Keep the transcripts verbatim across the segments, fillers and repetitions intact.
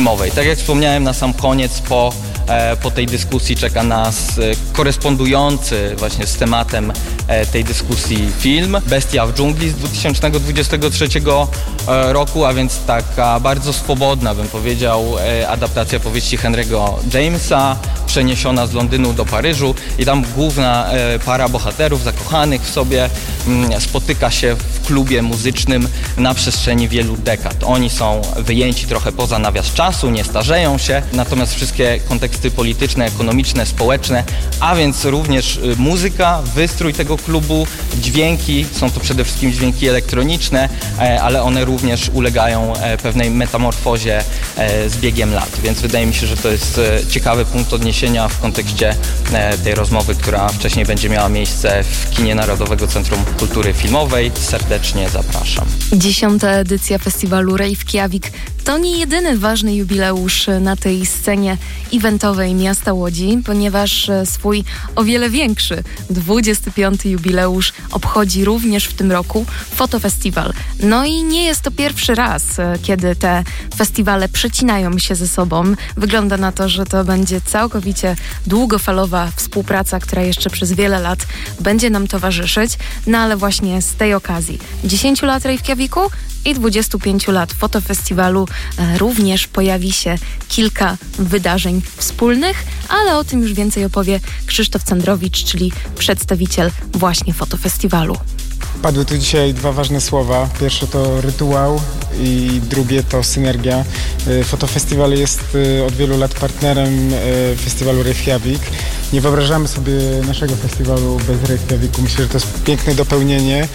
filmowej. Tak jak wspomniałem na sam koniec, po, po tej dyskusji czeka nas korespondujący właśnie z tematem tej dyskusji film Bestia w dżungli z dwa tysiące dwudziestego trzeciego roku, a więc taka bardzo swobodna, bym powiedział, adaptacja powieści Henry'ego Jamesa, przeniesiona z Londynu do Paryżu i tam główna para bohaterów zakochanych w sobie spotyka się w klubie muzycznym na przestrzeni wielu dekad. Oni są wyjęci trochę poza nawias czasu, nie starzeją się, natomiast wszystkie konteksty polityczne, ekonomiczne, społeczne, a więc również muzyka, wystrój tego klubu, dźwięki, są to przede wszystkim dźwięki elektroniczne, ale one również ulegają pewnej metamorfozie z biegiem lat, więc wydaje mi się, że to jest ciekawy punkt odniesienia w kontekście tej rozmowy, która wcześniej będzie miała miejsce w kinie Narodowego Centrum Kultury Filmowej. Serdecznie zapraszam. Dziesiąta edycja festiwalu Reykjavik to nie jedyny ważny jubileusz na tej scenie eventowej miasta Łodzi, ponieważ swój o wiele większy dwudziesty piąty jubileusz obchodzi również w tym roku Fotofestiwal. No i nie jest to pierwszy raz, kiedy te festiwale przecinają się ze sobą. Wygląda na to, że to będzie całkowicie długofalowa współpraca, która jeszcze przez wiele lat będzie nam towarzyszyć. No ale właśnie z tej okazji dziesięciu lat Reykjaviku i dwudziestu pięciu lat Fotofestiwalu e, również pojawi się kilka wydarzeń wspólnych, ale o tym już więcej opowie Krzysztof Candrowicz, czyli przedstawiciel właśnie Fotofestiwalu. Padły tu dzisiaj dwa ważne słowa. Pierwsze to rytuał i drugie to synergia. Fotofestiwal jest od wielu lat partnerem festiwalu Reykjavik. Nie wyobrażamy sobie naszego festiwalu bez Reykjaviku. Myślę, że to jest piękne dopełnienie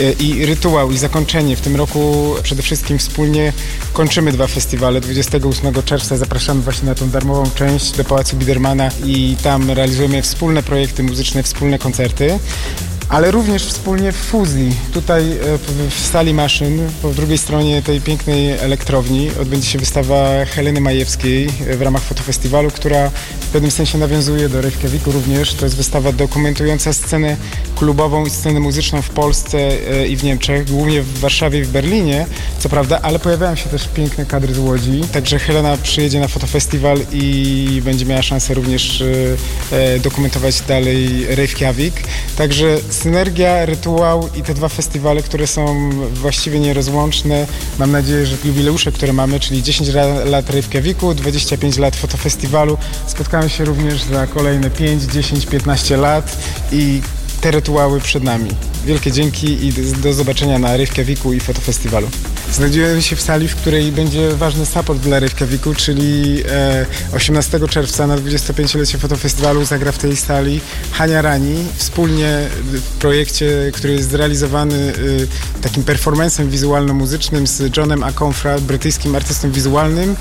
i rytuał i zakończenie. W tym roku przede wszystkim wspólnie kończymy dwa festiwale. dwudziestego ósmego czerwca zapraszamy właśnie na tą darmową część do Pałacu Biedermana i tam realizujemy wspólne projekty muzyczne, wspólne koncerty, ale również wspólnie w fuzji. Tutaj w sali maszyn, po drugiej stronie tej pięknej elektrowni odbędzie się wystawa Heleny Majewskiej w ramach Fotofestiwalu, która w pewnym sensie nawiązuje do Reykjaviku również. To jest wystawa dokumentująca scenę klubową i scenę muzyczną w Polsce i w Niemczech, głównie w Warszawie i w Berlinie, co prawda, ale pojawiają się też piękne kadry z Łodzi. Także Helena przyjedzie na Fotofestiwal i będzie miała szansę również dokumentować dalej Reykjavik. Także synergia, rytuał i te dwa festiwale, które są właściwie nierozłączne. Mam nadzieję, że jubileusze, które mamy, czyli dziesięć lat Reykjaviku, dwadzieścia pięć lat Fotofestiwalu, spotkają się również za kolejne pięć, dziesięć, piętnaście lat i te rytuały przed nami. Wielkie dzięki i do zobaczenia na Reykjaviku i Fotofestiwalu. Znajdujemy się w sali, w której będzie ważny support dla Reykjaviku, czyli osiemnastego czerwca na dwudziestopięciolecie Fotofestiwalu zagra w tej sali Hania Rani, wspólnie w projekcie, który jest zrealizowany takim performancem wizualno-muzycznym z Johnem Aconfra, brytyjskim artystą wizualnym,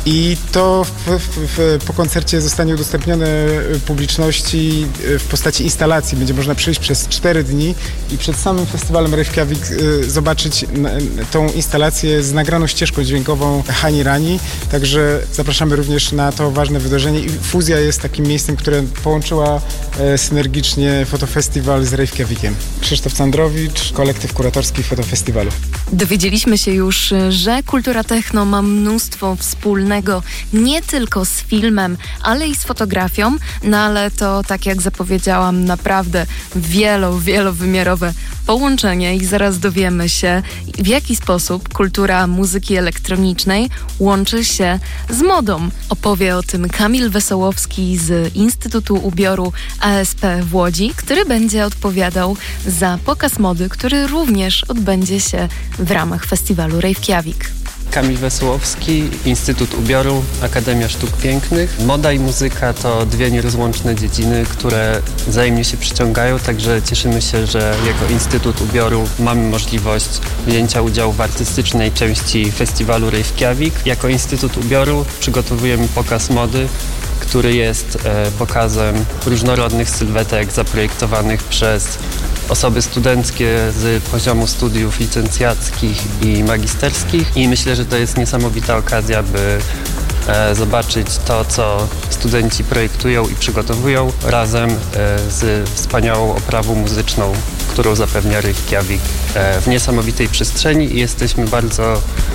i to w, w, w, po koncercie zostanie udostępnione publiczności w postaci instalacji. Będzie można przyjść przez cztery dni i przed samym festiwalem Reykjavik y, zobaczyć n, tą instalację z nagraną ścieżką dźwiękową Hani Rani. Także zapraszamy również na to ważne wydarzenie i fuzja jest takim miejscem, które połączyła e, synergicznie Fotofestiwal z Reykjavikiem. Krzysztof Candrowicz, kolektyw kuratorski Fotofestiwalu. Dowiedzieliśmy się już, że kultura techno ma mnóstwo wspólnego nie tylko z filmem, ale i z fotografią, no ale to, tak jak zapowiedziałam, naprawdę wielo, wielowymiarowe połączenie i zaraz dowiemy się, w jaki sposób kultura muzyki elektronicznej łączy się z modą. Opowie o tym Kamil Wesołowski z Instytutu Ubioru A S P w Łodzi, który będzie odpowiadał za pokaz mody, który również odbędzie się w ramach festiwalu Reykjavik. Kamil Wesołowski, Instytut Ubioru, Akademia Sztuk Pięknych. Moda i muzyka to dwie nierozłączne dziedziny, które wzajemnie się przyciągają, także cieszymy się, że jako Instytut Ubioru mamy możliwość wzięcia udziału w artystycznej części festiwalu Reykjavik. Jako Instytut Ubioru przygotowujemy pokaz mody, który jest e, pokazem różnorodnych sylwetek zaprojektowanych przez osoby studenckie z poziomu studiów licencjackich i magisterskich, i myślę, że to jest niesamowita okazja, by e, zobaczyć to, co studenci projektują i przygotowują razem e, z wspaniałą oprawą muzyczną, którą zapewnia Reykjavik e, w niesamowitej przestrzeni, i jesteśmy bardzo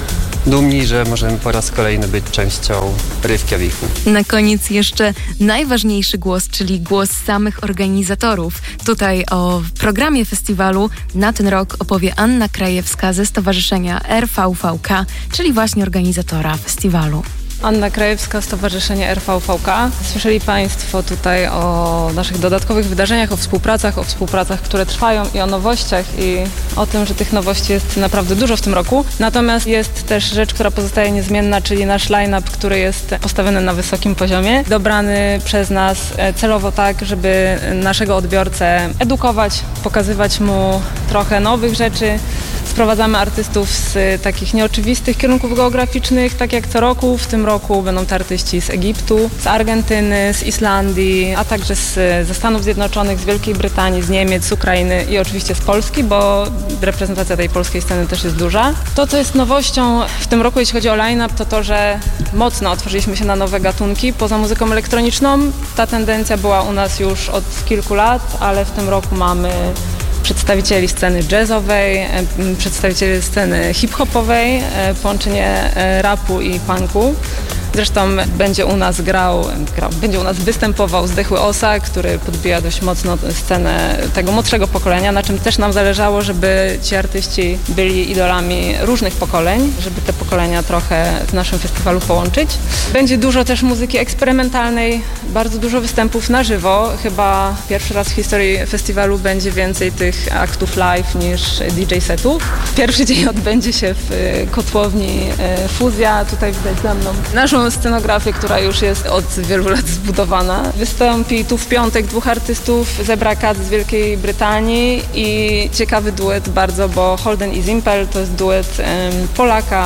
dumni, że możemy po raz kolejny być częścią Reykjaviku. Na koniec jeszcze najważniejszy głos, czyli głos samych organizatorów. Tutaj o programie festiwalu na ten rok opowie Anna Krajewska ze Stowarzyszenia R V V K, czyli właśnie organizatora festiwalu. Anna Krajewska, Stowarzyszenie R V V K. Słyszeli Państwo tutaj o naszych dodatkowych wydarzeniach, o współpracach, o współpracach, które trwają i o nowościach i o tym, że tych nowości jest naprawdę dużo w tym roku. Natomiast jest też rzecz, która pozostaje niezmienna, czyli nasz line-up, który jest postawiony na wysokim poziomie, dobrany przez nas celowo tak, żeby naszego odbiorcę edukować, pokazywać mu trochę nowych rzeczy. Sprowadzamy artystów z takich nieoczywistych kierunków geograficznych, tak jak co roku. W tym roku będą to artyści z Egiptu, z Argentyny, z Islandii, a także z, ze Stanów Zjednoczonych, z Wielkiej Brytanii, z Niemiec, z Ukrainy i oczywiście z Polski, bo reprezentacja tej polskiej sceny też jest duża. To, co jest nowością w tym roku, jeśli chodzi o line-up, to to, że mocno otworzyliśmy się na nowe gatunki. Poza muzyką elektroniczną ta tendencja była u nas już od kilku lat, ale w tym roku mamy przedstawicieli sceny jazzowej, przedstawicieli sceny hip-hopowej, połączenie rapu i punku. Zresztą będzie u nas grał, grał, będzie u nas występował Zdechły Osa, który podbija dość mocno scenę tego młodszego pokolenia, na czym też nam zależało, żeby ci artyści byli idolami różnych pokoleń, żeby te pokolenia trochę w naszym festiwalu połączyć. Będzie dużo też muzyki eksperymentalnej, bardzo dużo występów na żywo. Chyba pierwszy raz w historii festiwalu będzie więcej tych aktów live niż D J setów. Pierwszy dzień odbędzie się w kotłowni Fuzja, tutaj widać za mną naszą scenografię, która już jest od wielu lat zbudowana. Wystąpi tu w piątek dwóch artystów, Zebra Cat z Wielkiej Brytanii i ciekawy duet bardzo, bo Holden i Zimpel to jest duet um, Polaka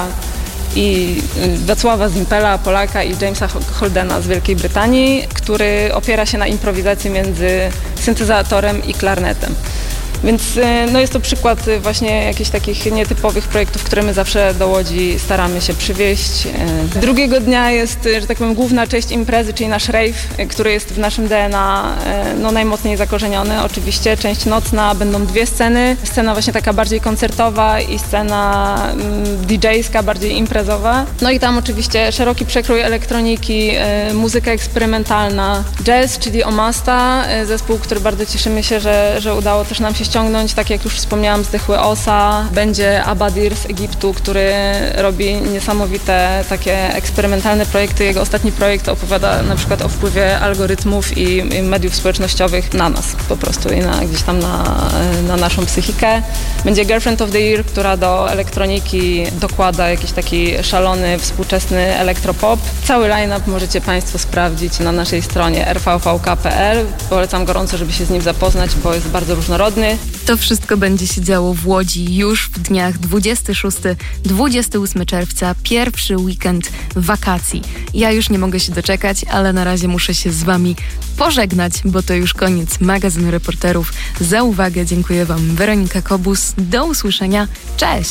i Wacława Zimpela, Polaka i Jamesa Holdena z Wielkiej Brytanii, który opiera się na improwizacji między syntezatorem i klarnetem. Więc no jest to przykład właśnie jakichś takich nietypowych projektów, które my zawsze do Łodzi staramy się przywieźć. Drugiego dnia jest, że tak powiem, główna część imprezy, czyli nasz rave, który jest w naszym D N A no, najmocniej zakorzeniony. Oczywiście część nocna, będą dwie sceny. Scena właśnie taka bardziej koncertowa i scena D J-ska, bardziej imprezowa. No i tam oczywiście szeroki przekrój elektroniki, muzyka eksperymentalna, jazz, czyli Omasta, zespół, który bardzo cieszymy się, że, że udało też nam się ściągnąć, tak jak już wspomniałam, Zdechły Osa. Będzie Abadir z Egiptu, który robi niesamowite takie eksperymentalne projekty. Jego ostatni projekt opowiada na przykład o wpływie algorytmów i, i mediów społecznościowych na nas po prostu i na, gdzieś tam na, na naszą psychikę. Będzie Girlfriend of the Year, która do elektroniki dokłada jakiś taki szalony, współczesny elektropop. Cały line-up możecie Państwo sprawdzić na naszej stronie r v v k kropka p l. Polecam gorąco, żeby się z nim zapoznać, bo jest bardzo różnorodny. To wszystko będzie się działo w Łodzi już w dniach dwudziestego szóstego do dwudziestego ósmego czerwca, pierwszy weekend wakacji. Ja już nie mogę się doczekać, ale na razie muszę się z Wami pożegnać, bo to już koniec magazynu reporterów. Za uwagę dziękuję Wam Weronika Kobus. Do usłyszenia. Cześć!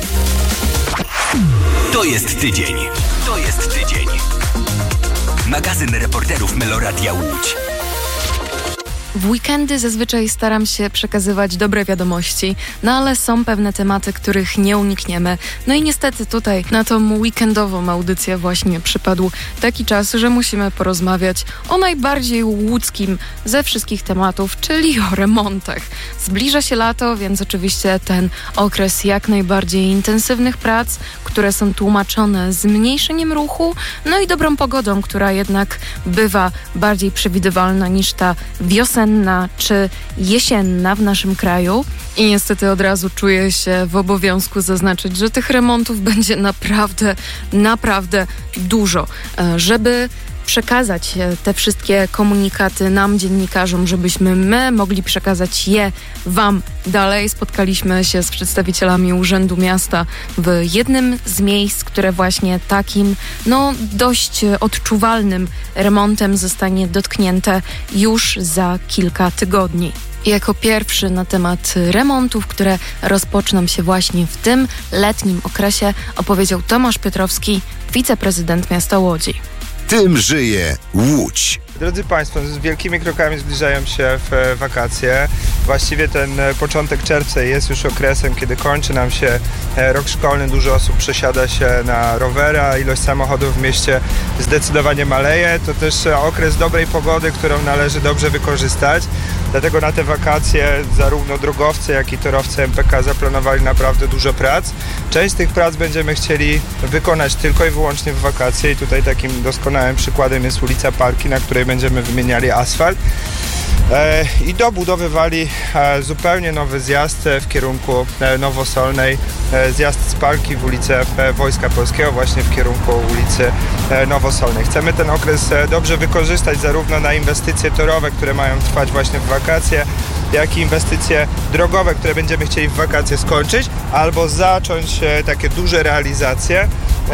To jest tydzień. To jest tydzień. Magazyn reporterów Meloradia Łódź. W weekendy zazwyczaj staram się przekazywać dobre wiadomości, no ale są pewne tematy, których nie unikniemy. No i niestety tutaj na tą weekendową audycję właśnie przypadł taki czas, że musimy porozmawiać o najbardziej łódzkim ze wszystkich tematów, czyli o remontach. Zbliża się lato, więc oczywiście ten okres jak najbardziej intensywnych prac, które są tłumaczone zmniejszeniem ruchu, no i dobrą pogodą, która jednak bywa bardziej przewidywalna niż ta wiosenna czy jesienna w naszym kraju. I niestety od razu czuję się w obowiązku zaznaczyć, że tych remontów będzie naprawdę, naprawdę dużo. Żeby przekazać te wszystkie komunikaty nam, dziennikarzom, żebyśmy my mogli przekazać je Wam dalej. Spotkaliśmy się z przedstawicielami Urzędu Miasta w jednym z miejsc, które właśnie takim, no dość odczuwalnym remontem zostanie dotknięte już za kilka tygodni. Jako pierwszy na temat remontów, które rozpoczną się właśnie w tym letnim okresie, opowiedział Tomasz Piotrowski, wiceprezydent miasta Łodzi. Tym żyje Łódź. Drodzy Państwo, z wielkimi krokami zbliżają się w wakacje. Właściwie ten początek czerwca jest już okresem, kiedy kończy nam się rok szkolny. Dużo osób przesiada się na rowera, ilość samochodów w mieście zdecydowanie maleje. To też okres dobrej pogody, którą należy dobrze wykorzystać. Dlatego na te wakacje zarówno drogowcy, jak i torowcy M P K zaplanowali naprawdę dużo prac. Część z tych prac będziemy chcieli wykonać tylko i wyłącznie w wakacje i tutaj takim doskonałym przykładem jest ulica Parki, na której będziemy wymieniali asfalt. I dobudowywali zupełnie nowy zjazd w kierunku Nowosolnej, zjazd z Parki w ulicę Wojska Polskiego, właśnie w kierunku ulicy Nowosolnej. Chcemy ten okres dobrze wykorzystać zarówno na inwestycje torowe, które mają trwać właśnie w wakacje, jak i inwestycje drogowe, które będziemy chcieli w wakacje skończyć, albo zacząć takie duże realizacje,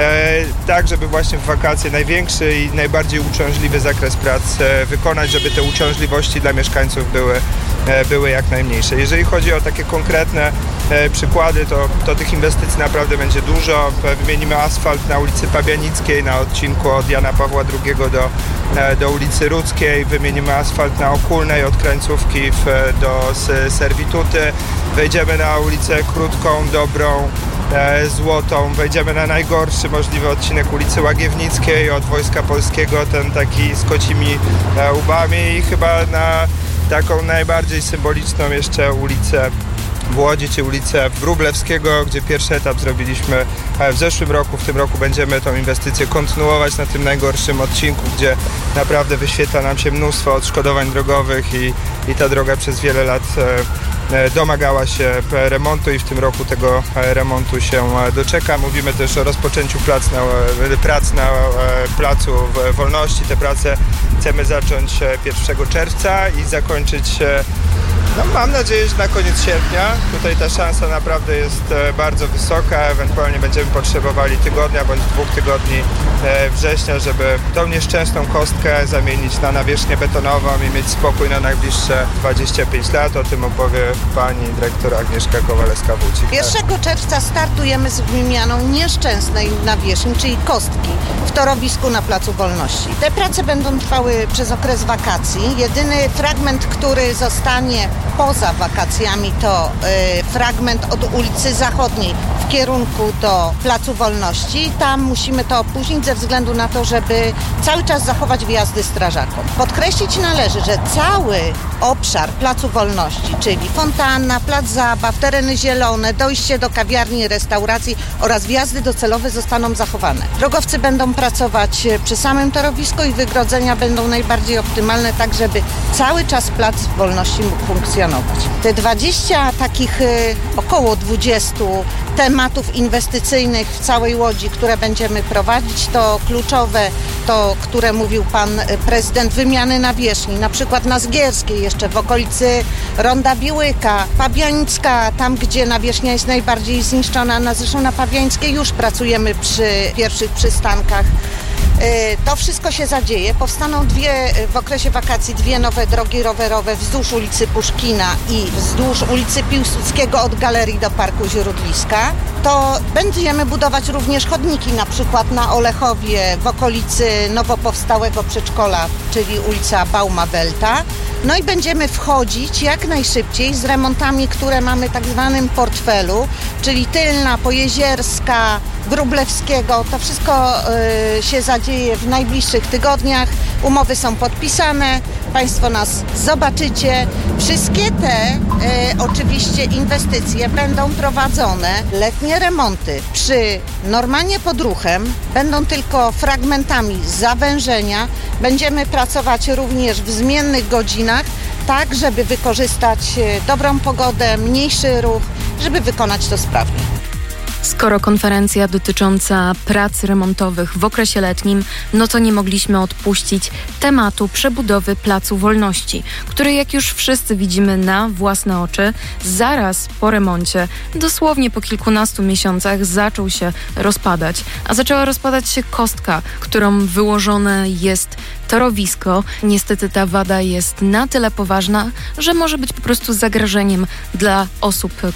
tak żeby właśnie w wakacje największy i najbardziej uciążliwy zakres prac wykonać, żeby te uciążliwości dla mieszkańców były, były jak najmniejsze. Jeżeli chodzi o takie konkretne przykłady, to, to tych inwestycji naprawdę będzie dużo. Wymienimy asfalt na ulicy Pabianickiej, na odcinku od Jana Pawła drugiego do, do ulicy Rudzkiej. Wymienimy asfalt na Okulnej od Krańcówki w, do Servituty. Wejdziemy na ulicę Krótką, Dobrą, Złotą. Wejdziemy na najgorszy możliwy odcinek ulicy Łagiewnickiej od Wojska Polskiego, ten taki z kocimi łbami, i chyba na taką najbardziej symboliczną jeszcze ulicę w Łodzi, czy ulicę Wróblewskiego, gdzie pierwszy etap zrobiliśmy w zeszłym roku. W tym roku będziemy tą inwestycję kontynuować na tym najgorszym odcinku, gdzie naprawdę wyświetla nam się mnóstwo odszkodowań drogowych i, i ta droga przez wiele lat domagała się remontu i w tym roku tego remontu się doczeka. Mówimy też o rozpoczęciu prac na, prac na Placu Wolności. Te prace chcemy zacząć pierwszego czerwca i zakończyć, no, mam nadzieję, że na koniec sierpnia. Tutaj ta szansa naprawdę jest bardzo wysoka. Ewentualnie będziemy potrzebowali tygodnia bądź dwóch tygodni września, żeby tą nieszczęsną kostkę zamienić na nawierzchnię betonową i mieć spokój na najbliższe dwadzieścia pięć lat. O tym opowie pani dyrektor Agnieszka Kowalewska-Wójcik. pierwszego czerwca startujemy z wymianą nieszczęsnej nawierzchni, czyli kostki w torowisku na Placu Wolności. Te prace będą trwały przez okres wakacji. Jedyny fragment, który zostanie poza wakacjami, to y, fragment od ulicy Zachodniej w kierunku do Placu Wolności. Tam musimy to opóźnić ze względu na to, żeby cały czas zachować wjazdy strażakom. Podkreślić należy, że cały obszar Placu Wolności, czyli fontanna, plac zabaw, tereny zielone, dojście do kawiarni, restauracji oraz wjazdy docelowe zostaną zachowane. Drogowcy będą pracować przy samym torowisku i wygrodzenia będą najbardziej optymalne, tak żeby cały czas Plac Wolności mógł funkcjonować. Te dwadzieścia takich y, około dwudziestu tematów inwestycyjnych w całej Łodzi, które będziemy prowadzić, to kluczowe, to które mówił pan prezydent, wymiany nawierzchni, na przykład na Zgierskiej, jeszcze w okolicy Ronda Biłyka, Pabianicka, tam gdzie nawierzchnia jest najbardziej zniszczona. Na, zresztą na Pabianickiej już pracujemy przy pierwszych przystankach. To wszystko się zadzieje. Powstaną dwie, w okresie wakacji dwie nowe drogi rowerowe wzdłuż ulicy Puszkina i wzdłuż ulicy Piłsudskiego od Galerii do Parku Źródliska. To będziemy budować również chodniki, na przykład na Olechowie w okolicy nowo powstałego przedszkola, czyli ulica Bauma-Belta. No i będziemy wchodzić jak najszybciej z remontami, które mamy tak zwanym portfelu, czyli Tylna, Pojezierska, Wróblewskiego. To wszystko y, się zadzieje w najbliższych tygodniach. Umowy są podpisane. Państwo nas zobaczycie. Wszystkie te y, oczywiście inwestycje będą prowadzone. Letnie remonty przy normalnie pod ruchem będą tylko fragmentami zawężenia. Będziemy pracować również w zmiennych godzinach, tak żeby wykorzystać dobrą pogodę, mniejszy ruch, żeby wykonać to sprawnie. Skoro konferencja dotycząca prac remontowych w okresie letnim, no to nie mogliśmy odpuścić tematu przebudowy Placu Wolności, który, jak już wszyscy widzimy na własne oczy, zaraz po remoncie, dosłownie po kilkunastu miesiącach, zaczął się rozpadać. A zaczęła rozpadać się kostka, którą wyłożone jest torowisko. Niestety ta wada jest na tyle poważna, że może być po prostu zagrożeniem dla osób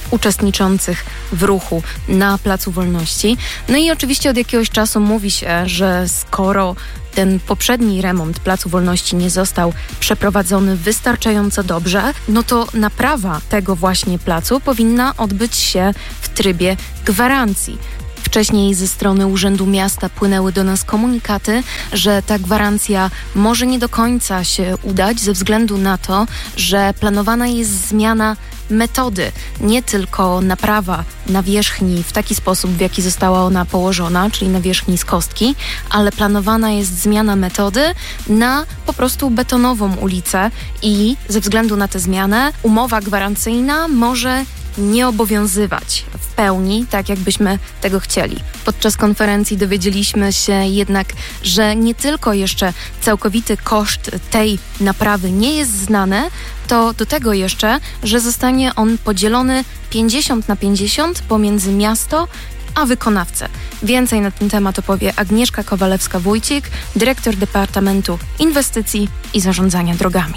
uczestniczących w ruchu na Placu Wolności. No i oczywiście od jakiegoś czasu mówi się, że skoro ten poprzedni remont Placu Wolności nie został przeprowadzony wystarczająco dobrze, no to naprawa tego właśnie placu powinna odbyć się w trybie gwarancji. Wcześniej ze strony Urzędu Miasta płynęły do nas komunikaty, że ta gwarancja może nie do końca się udać ze względu na to, że planowana jest zmiana metody, nie tylko naprawa nawierzchni w taki sposób, w jaki została ona położona, czyli nawierzchni z kostki, ale planowana jest zmiana metody na po prostu betonową ulicę i ze względu na tę zmianę umowa gwarancyjna może nie obowiązywać w pełni, tak jakbyśmy tego chcieli. Podczas konferencji dowiedzieliśmy się jednak, że nie tylko jeszcze całkowity koszt tej naprawy nie jest znany, to do tego jeszcze, że zostanie on podzielony pięćdziesiąt na pięćdziesiąt pomiędzy miasto a wykonawcę. Więcej na ten temat opowie Agnieszka Kowalewska-Wójcik, dyrektor Departamentu Inwestycji i Zarządzania Drogami.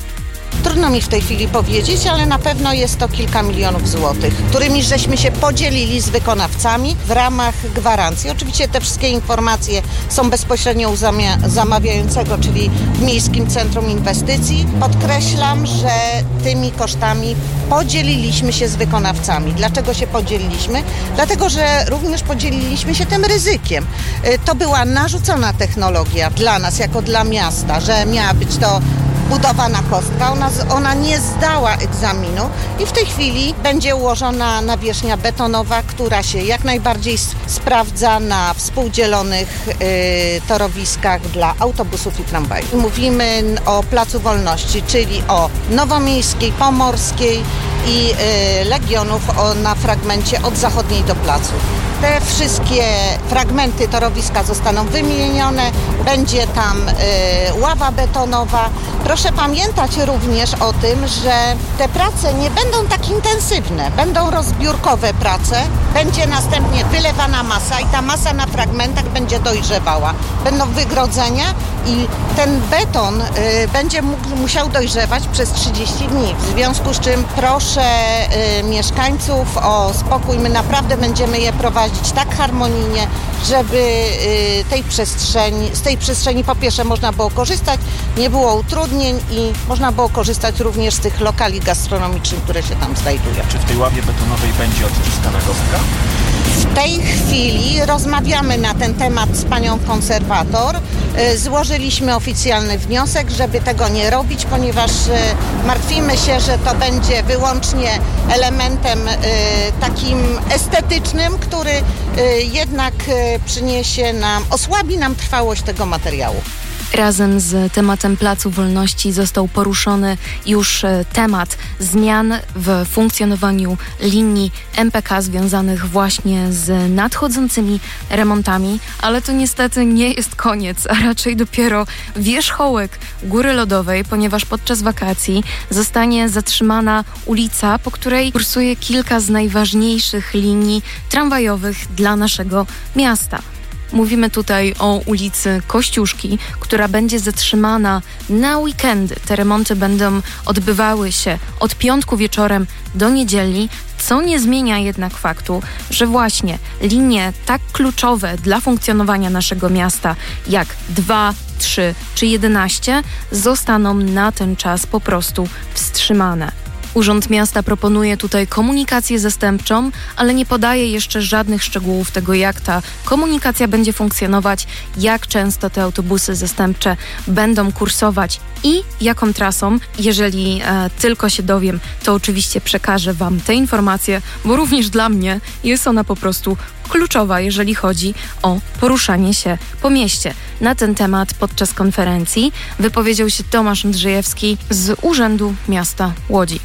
Trudno mi w tej chwili powiedzieć, ale na pewno jest to kilka milionów złotych, którymi żeśmy się podzielili z wykonawcami w ramach gwarancji. Oczywiście te wszystkie informacje są bezpośrednio u zamawiającego, czyli w Miejskim Centrum Inwestycji. Podkreślam, że tymi kosztami podzieliliśmy się z wykonawcami. Dlaczego się podzieliliśmy? Dlatego, że również podzieliliśmy się tym ryzykiem. To była narzucona technologia dla nas, jako dla miasta, że miała być to budowana kostka, ona, ona nie zdała egzaminu i w tej chwili będzie ułożona nawierzchnia betonowa, która się jak najbardziej sprawdza na współdzielonych y, torowiskach dla autobusów i tramwajów. Mówimy o Placu Wolności, czyli o Nowomiejskiej, Pomorskiej i y, Legionów o, na fragmencie od zachodniej do placu. Te wszystkie fragmenty torowiska zostaną wymienione, będzie tam y, ława betonowa. Proszę pamiętać również o tym, że te prace nie będą tak intensywne, będą rozbiórkowe prace, będzie następnie wylewana masa i ta masa na fragmentach będzie dojrzewała. Będą wygrodzenia i ten beton y, będzie mógł, musiał dojrzewać przez trzydzieści dni. W związku z czym proszę y, mieszkańców o spokój, my naprawdę będziemy je prowadzić tak harmonijnie, żeby y, tej przestrzeni, z tej przestrzeni po pierwsze można było korzystać, nie było utrudnień i można było korzystać również z tych lokali gastronomicznych, które się tam znajdują. Czy w tej ławie betonowej będzie odciskana kostka? W tej chwili rozmawiamy na ten temat z panią konserwator. Złożyliśmy oficjalny wniosek, żeby tego nie robić, ponieważ martwimy się, że to będzie wyłącznie elementem takim estetycznym, który jednak przyniesie nam, osłabi nam trwałość tego materiału. Razem z tematem Placu Wolności został poruszony już temat zmian w funkcjonowaniu linii M P K związanych właśnie z nadchodzącymi remontami, ale to niestety nie jest koniec, a raczej dopiero wierzchołek Góry Lodowej, ponieważ podczas wakacji zostanie zatrzymana ulica, po której kursuje kilka z najważniejszych linii tramwajowych dla naszego miasta. Mówimy tutaj o ulicy Kościuszki, która będzie zatrzymana na weekendy. Te remonty będą odbywały się od piątku wieczorem do niedzieli, co nie zmienia jednak faktu, że właśnie linie tak kluczowe dla funkcjonowania naszego miasta jak dwa, trzy czy jedenaście zostaną na ten czas po prostu wstrzymane. Urząd Miasta proponuje tutaj komunikację zastępczą, ale nie podaje jeszcze żadnych szczegółów tego, jak ta komunikacja będzie funkcjonować, jak często te autobusy zastępcze będą kursować i jaką trasą. Jeżeli e, tylko się dowiem, to oczywiście przekażę Wam te informacje, bo również dla mnie jest ona po prostu kluczowa, jeżeli chodzi o poruszanie się po mieście. Na ten temat podczas konferencji wypowiedział się Tomasz Andrzejewski z Urzędu Miasta Łodzi.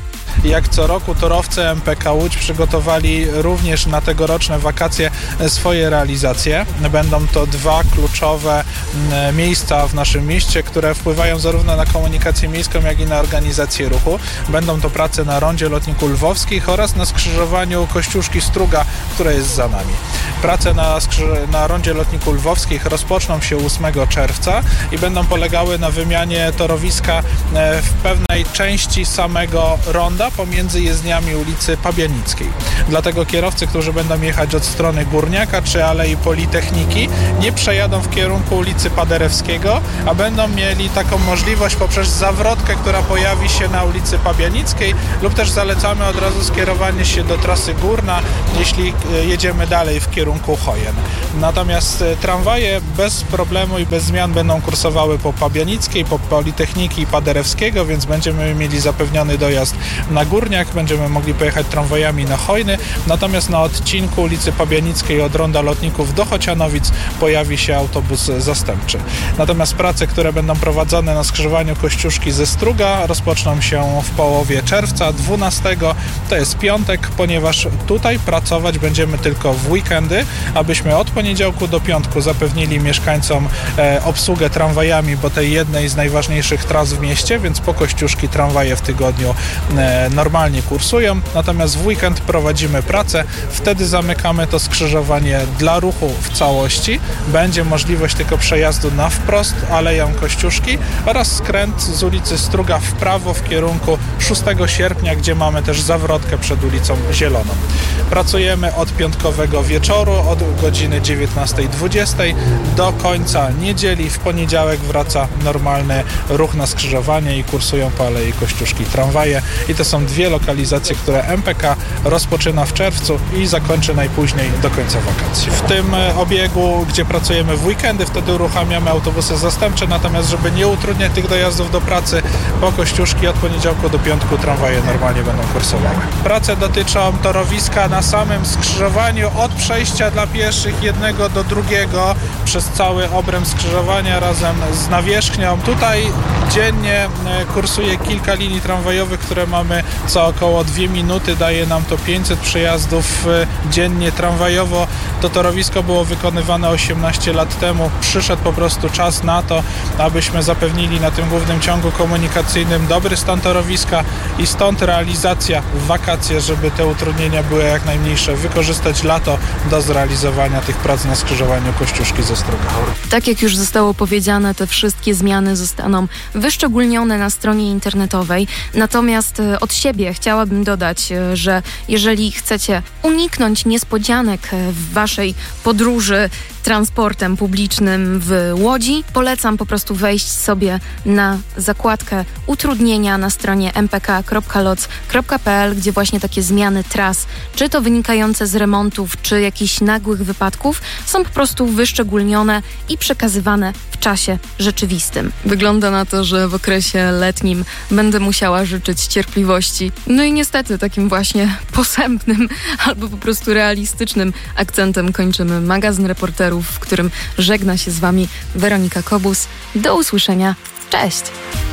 Jak co roku torowcy M P K Łódź przygotowali również na tegoroczne wakacje swoje realizacje. Będą to dwa kluczowe miejsca w naszym mieście, które wpływają zarówno na komunikację miejską, jak i na organizację ruchu. Będą to prace na rondzie Lotników Lwowskich oraz na skrzyżowaniu Kościuszki-Struga, które jest za nami. Prace na, skrzy- na rondzie Lotników Lwowskich rozpoczną się ósmego czerwca i będą polegały na wymianie torowiska w pewnej części samego ronda, ronda pomiędzy jezdniami ulicy Pabianickiej. Dlatego kierowcy, którzy będą jechać od strony Górniaka czy Alei Politechniki, nie przejadą w kierunku ulicy Paderewskiego, a będą mieli taką możliwość poprzez zawrotkę, która pojawi się na ulicy Pabianickiej, lub też zalecamy od razu skierowanie się do trasy Górna, jeśli jedziemy dalej w kierunku Chojen. Natomiast tramwaje bez problemu i bez zmian będą kursowały po Pabianickiej, po Politechniki i Paderewskiego, więc będziemy mieli zapewniony dojazd na Górniak, będziemy mogli pojechać tramwajami na Chojny, natomiast na odcinku ulicy Pabianickiej od Ronda Lotników do Chocianowic pojawi się autobus zastępczy. Natomiast prace, które będą prowadzone na skrzyżowaniu Kościuszki ze Struga, rozpoczną się w połowie czerwca, dwunastego, to jest piątek, ponieważ tutaj pracować będziemy tylko w weekendy, abyśmy od poniedziałku do piątku zapewnili mieszkańcom e, obsługę tramwajami, bo tej jednej z najważniejszych tras w mieście, więc po Kościuszki tramwaje w tygodniu e, normalnie kursują, natomiast w weekend prowadzimy pracę, wtedy zamykamy to skrzyżowanie dla ruchu w całości, będzie możliwość tylko przejazdu na wprost Aleją Kościuszki oraz skręt z ulicy Struga w prawo w kierunku szóstego sierpnia, gdzie mamy też zawrotkę przed ulicą Zieloną. Pracujemy od piątkowego wieczoru, od godziny dziewiętnastej dwudziestej do końca niedzieli. W poniedziałek wraca normalny ruch na skrzyżowanie i kursują po Alei Kościuszki tramwaje. I to są dwie lokalizacje, które M P K rozpoczyna w czerwcu i zakończy najpóźniej do końca wakacji. W tym obiegu, gdzie pracujemy w weekendy, wtedy uruchamiamy autobusy zastępcze, natomiast żeby nie utrudniać tych dojazdów do pracy, po Kościuszki od poniedziałku do piątku tramwaje normalnie będą kursowały. Prace dotyczą torowiska na samym skrzyżowaniu od przejścia dla pieszych jednego do drugiego przez cały obręb skrzyżowania razem z nawierzchnią. Tutaj dziennie kursuje kilka linii tramwajowych, które mamy co około dwie minuty. Daje nam to pięćset przejazdów dziennie tramwajowo. To torowisko było wykonywane osiemnaście lat temu. Przyszedł po prostu czas na to, abyśmy zapewnili na tym głównym ciągu komunikacyjnym dobry stan torowiska i stąd realizacja w wakacje, żeby te utrudnienia były jak najmniejsze. Wykorzystać lato do zrealizowania tych prac na skrzyżowaniu Kościuszki ze Struga. Tak jak już zostało powiedziane, te wszystkie zmiany zostaną wyszczególnione na stronie internetowej. Natomiast od siebie chciałabym dodać, że jeżeli chcecie uniknąć niespodzianek w waszej podróży transportem publicznym w Łodzi, polecam po prostu wejść sobie na zakładkę utrudnienia na stronie m p k kropka loc kropka p l, gdzie właśnie takie zmiany tras, czy to wynikające z remontów, czy jakichś nagłych wypadków, są po prostu wyszczególnione i przekazywane w czasie rzeczywistym. Wygląda na to, że w okresie letnim będę musiała życzyć cierpliwości. No i niestety takim właśnie posępnym albo po prostu realistycznym akcentem kończymy magazyn reporterów, w którym żegna się z wami Weronika Kobus. Do usłyszenia. Cześć!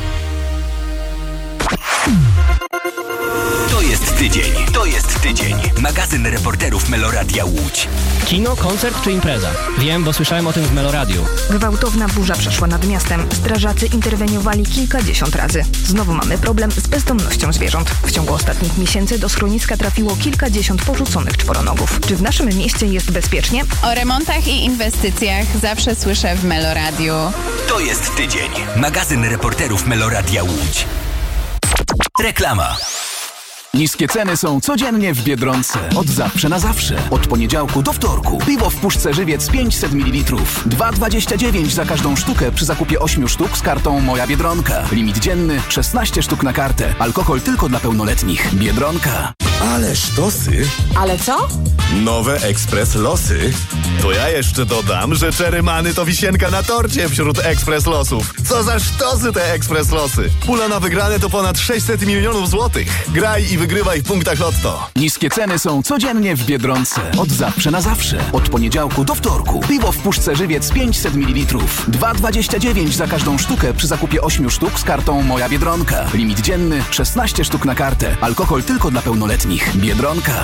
To jest tydzień. To jest tydzień. Magazyn reporterów Meloradia Łódź. Kino, koncert czy impreza? Wiem, bo słyszałem o tym w Meloradiu. Gwałtowna burza przeszła nad miastem. Strażacy interweniowali kilkadziesiąt razy. Znowu mamy problem z bezdomnością zwierząt. W ciągu ostatnich miesięcy do schroniska trafiło kilkadziesiąt porzuconych czworonogów. Czy w naszym mieście jest bezpiecznie? O remontach i inwestycjach zawsze słyszę w Meloradiu. To jest tydzień. Magazyn reporterów Meloradia Łódź. Reklama. Niskie ceny są codziennie w Biedronce. Od zawsze na zawsze. Od poniedziałku do wtorku. Piwo w puszce Żywiec pięćset mililitrów. dwa dwadzieścia dziewięć za każdą sztukę przy zakupie ośmiu sztuk z kartą Moja Biedronka. Limit dzienny szesnaście sztuk na kartę. Alkohol tylko dla pełnoletnich. Biedronka. Ale sztosy. Ale co? Nowe Ekspres Losy. To ja jeszcze dodam, że Czerymany to wisienka na torcie wśród Ekspres Losów. Co za sztosy te Ekspres Losy. Pula na wygrane to ponad sześćset milionów złotych. Graj i wygrywaj w punktach Lotto. Niskie ceny są codziennie w Biedronce. Od zawsze na zawsze. Od poniedziałku do wtorku. Piwo w puszce Żywiec pięćset mililitrów. dwa dwadzieścia dziewięć za każdą sztukę przy zakupie ośmiu sztuk z kartą Moja Biedronka. Limit dzienny szesnaście sztuk na kartę. Alkohol tylko dla pełnoletnich. Biedronka.